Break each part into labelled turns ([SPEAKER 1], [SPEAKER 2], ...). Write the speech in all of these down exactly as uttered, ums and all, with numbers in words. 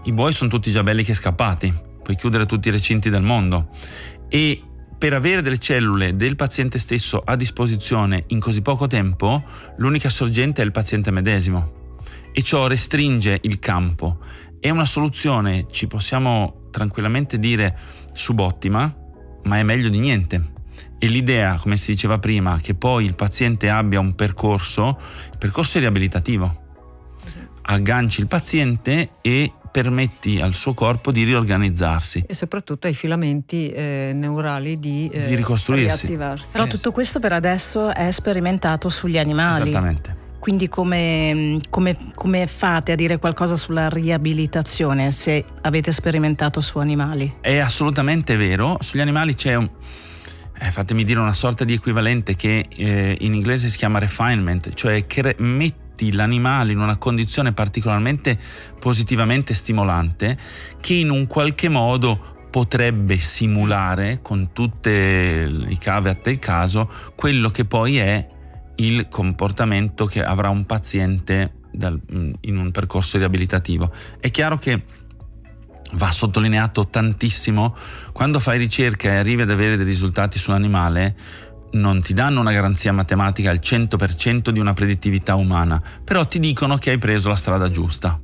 [SPEAKER 1] i buoi sono tutti già belli che scappati, puoi chiudere tutti i recinti del mondo, e per avere delle cellule del paziente stesso a disposizione in così poco tempo, l'unica sorgente è il paziente medesimo, e ciò restringe il campo. È una soluzione, ci possiamo tranquillamente dire, subottima, ma è meglio di niente. E l'idea, come si diceva prima, che poi il paziente abbia un percorso, il percorso è riabilitativo. Agganci il paziente e permetti al suo corpo di riorganizzarsi
[SPEAKER 2] e soprattutto ai filamenti eh, neurali di, eh,
[SPEAKER 1] di ricostruirsi.
[SPEAKER 2] riattivarsi.
[SPEAKER 3] Però tutto questo per adesso è sperimentato sugli animali.
[SPEAKER 1] Esattamente.
[SPEAKER 3] Quindi come, come, come fate a dire qualcosa sulla riabilitazione se avete sperimentato su animali?
[SPEAKER 1] È assolutamente vero, sugli animali c'è un eh, fatemi dire una sorta di equivalente che eh, in inglese si chiama refinement, cioè che metti l'animale in una condizione particolarmente positivamente stimolante che in un qualche modo potrebbe simulare, con tutte i caveat del caso, quello che poi è il comportamento che avrà un paziente dal, in un percorso riabilitativo. È chiaro che va sottolineato tantissimo, quando fai ricerca e arrivi ad avere dei risultati su un animale, non ti danno una garanzia matematica al cento per cento di una predittività umana, però ti dicono che hai preso la strada giusta.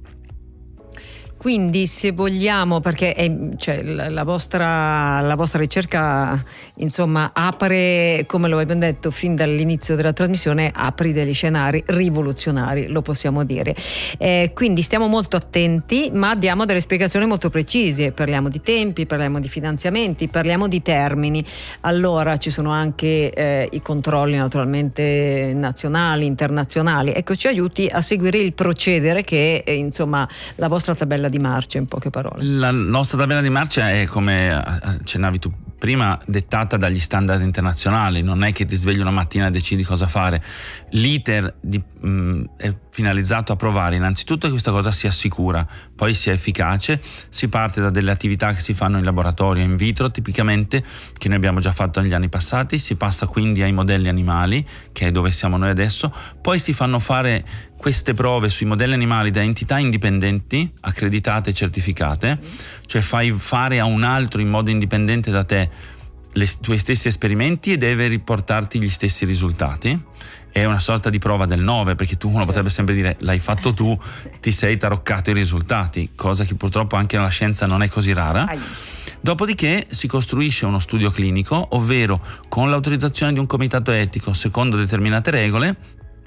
[SPEAKER 2] Quindi se vogliamo, perché è, cioè, la, la, vostra, la vostra ricerca insomma apre, come lo abbiamo detto fin dall'inizio della trasmissione, apri degli scenari rivoluzionari, lo possiamo dire. Eh, quindi stiamo molto attenti, ma diamo delle spiegazioni molto precise, parliamo di tempi, parliamo di finanziamenti, parliamo di termini. Allora ci sono anche eh, i controlli naturalmente nazionali, internazionali. Ecco, ci aiuti a seguire il procedere che è insomma la vostra tabella di marcia, in poche parole.
[SPEAKER 1] La nostra tabella di marcia è, come accennavi tu prima, dettata dagli standard internazionali. Non è che ti svegli una mattina e decidi cosa fare. L'iter di, mh, è finalizzato a provare innanzitutto che questa cosa sia sicura, poi sia efficace. Si parte da delle attività che si fanno in laboratorio in vitro, tipicamente, che noi abbiamo già fatto negli anni passati. Si passa quindi ai modelli animali, che è dove siamo noi adesso. Poi si fanno fare queste prove sui modelli animali da entità indipendenti, accreditate e certificate, cioè fai fare a un altro in modo indipendente da te i tuoi stessi esperimenti e deve riportarti gli stessi risultati. È una sorta di prova del nove, perché tu, uno potrebbe sempre dire l'hai fatto tu, ti sei taroccato i risultati, cosa che purtroppo anche nella scienza non è così rara. Dopodiché si costruisce uno studio clinico, ovvero con l'autorizzazione di un comitato etico secondo determinate regole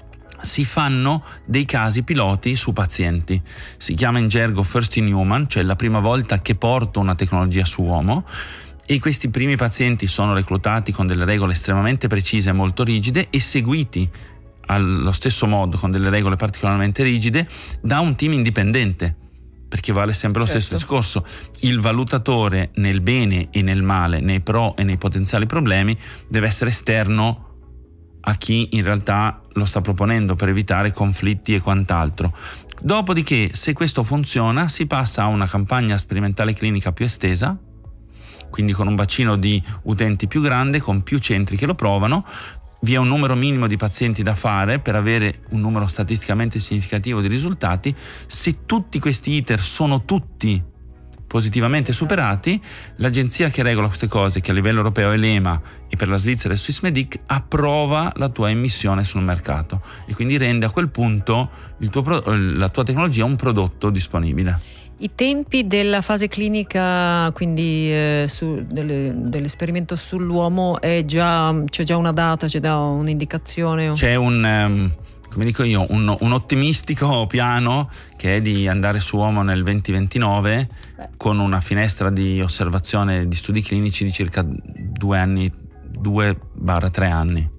[SPEAKER 1] si fanno dei casi piloti su pazienti. Si chiama in gergo first in human, cioè la prima volta che porto una tecnologia su uomo, e questi primi pazienti sono reclutati con delle regole estremamente precise e molto rigide e seguiti allo stesso modo con delle regole particolarmente rigide da un team indipendente, perché vale sempre lo
[SPEAKER 2] certo.
[SPEAKER 1] stesso discorso. Il valutatore nel bene e nel male, nei pro e nei potenziali problemi, deve essere esterno a chi in realtà lo sta proponendo, per evitare conflitti e quant'altro. Dopodiché, se questo funziona, si passa a una campagna sperimentale clinica più estesa, quindi con un bacino di utenti più grande, con più centri che lo provano. Vi è un numero minimo di pazienti da fare per avere un numero statisticamente significativo di risultati. Se tutti questi iter sono tutti positivamente superati, l'agenzia che regola queste cose, che a livello europeo è l'E M A e per la Svizzera è Swissmedic, approva la tua immissione sul mercato e quindi rende a quel punto il tuo pro- la tua tecnologia un prodotto disponibile.
[SPEAKER 2] I tempi della fase clinica, quindi eh, su, delle, dell'esperimento sull'uomo, è già, c'è già una data, c'è già un'indicazione?
[SPEAKER 1] C'è un um, come dico io, un, un ottimistico piano che è di andare su uomo nel venti ventinove, Beh. con una finestra di osservazione di studi clinici di circa due anni, due barra tre anni.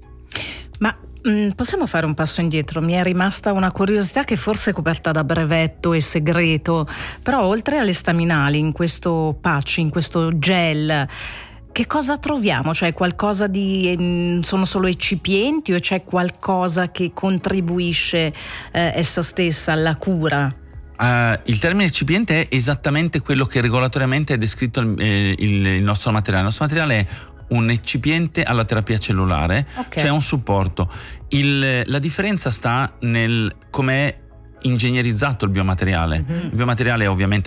[SPEAKER 3] Ma mh, possiamo fare un passo indietro? Mi è rimasta una curiosità che forse è coperta da brevetto e segreto, però oltre alle staminali, in questo patch, in questo gel, che cosa troviamo? Cioè qualcosa di... sono solo eccipienti o c'è qualcosa che contribuisce eh, essa stessa alla cura?
[SPEAKER 1] Uh, il termine eccipiente è esattamente quello che regolatoriamente è descritto il, il, il nostro materiale. Il nostro materiale è un eccipiente alla terapia cellulare,
[SPEAKER 3] okay.
[SPEAKER 1] cioè un supporto. Il, la differenza sta nel com'è ingegnerizzato il biomateriale. Mm-hmm. Il biomateriale è ovviamente